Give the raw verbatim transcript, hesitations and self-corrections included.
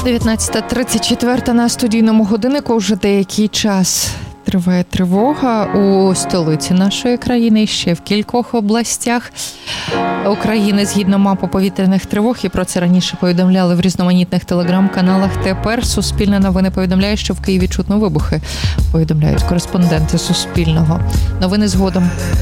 дев'ятнадцята тридцять чотири на студійному годиннику. Вже деякий час триває тривога у столиці нашої країни і ще в кількох областях України згідно мапи повітряних тривог. І про це раніше повідомляли в різноманітних телеграм-каналах. Тепер Суспільне новини повідомляє, що в Києві чутно вибухи. Повідомляють кореспонденти Суспільного. Новини згодом.